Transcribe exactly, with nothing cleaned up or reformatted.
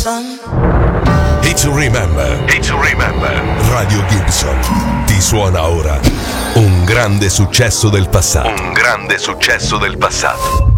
son. Hit to remember. Hit to remember. Radio Gibson ti suona ora un grande successo del passato. Un grande successo del passato.